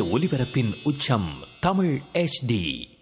ஒலிபரப்பின் உச்சம் தமிழ் HD.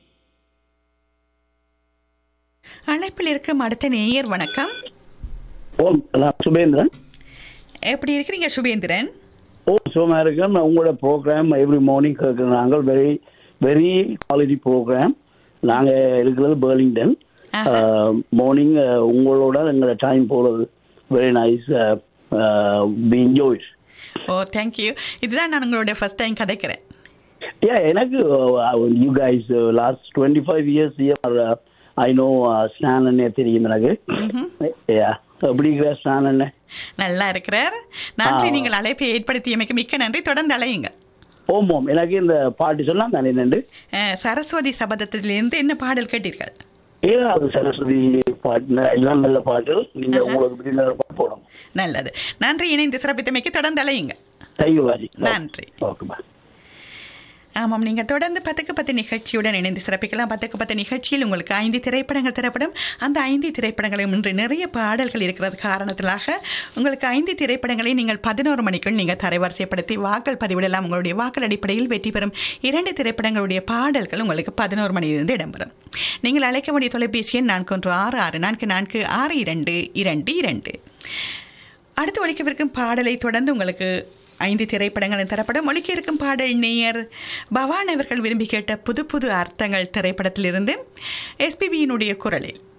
அழைப்பில் இருக்கும் அடுத்த நேயர் வணக்கம். ஓம் நான் சுபேந்திரன். எப்படி இருக்கிறீங்க சுபேந்திரன்? சுகமாக இருக்கேன். உங்களோட ப்ரோக்ராம் எவ்ரி மார்னிங் கேட்குறாங்க. Very very quality program. நாங்கள் இருக்கிறது பெர்லிங்டன். மார்னிங் உங்களோட எங்களோட டைம் போகிறது very nice. We enjoy. O thank you. இதுதான் நான் உங்களுடைய ஃபர்ஸ்ட் டைம் கதைக்கிறேன். எனக்கு you guys last 25 years I know ஸ்டான் அண்ணே தெரியும் எனக்கு. எப்படி இருக்கிற ஸ்டான் அண்ணே? நல்லா இருக்கிறார். நன்றி. நீங்கள் அழைப்பை ஏற்படுத்தியமைக்கு மிக்க நன்றி. தொடர்ந்து அழையுங்க. ஓம் ஓம். எனக்கு இந்த பாட்டு சொன்னா தானே நண்டு. சரஸ்வதி சபதத்திலிருந்து என்ன பாடல் கேட்டீர்கள்? ஏதாவது சரஸ்வதி பாட்டு எல்லாம் நல்ல பாட்டு. நீங்க உங்களுக்கு பாட்டு போடணும். நல்லது. நன்றி. இணைந்து சிறப்பித்தமைக்கு தொடர்ந்து அழையுங்க. நன்றி. ஓகே. ஆமாம், நீங்கள் தொடர்ந்து 10க்கு 10 நிகழ்ச்சியுடன் இணைந்து சிறப்பிக்கலாம். 10க்கு 10 நிகழ்ச்சியில் உங்களுக்கு 5 திரைப்படங்கள் தரப்படும். அந்த 5 திரைப்படங்களும் இன்று நிறைய பாடல்கள் இருக்கிறது காரணத்திலாக உங்களுக்கு 5 திரைப்படங்களை நீங்கள் 11 மணிக்குள் நீங்கள் தரைவரிசைப்படுத்தி வாக்கள் பதிவிடலாம். உங்களுடைய வாக்கள் அடிப்படையில் வெற்றி பெறும் 2 திரைப்படங்களுடைய பாடல்கள் உங்களுக்கு 11 மணியிலிருந்து இடம்பெறும். நீங்கள் அழைக்க வேண்டிய தொலைபேசி எண் 4166446222. அடுத்து ஒலிக்கவிருக்கும் பாடலை தொடர்ந்து உங்களுக்கு 5 திரைப்படங்களும் தரப்படும். ஒலிக்க இருக்கும் பாடல் நேயர் பவான் அவர்கள் விரும்பி கேட்ட புது புது அர்த்தங்கள் திரைப்படத்திலிருந்து SPBயினுடைய குரலில்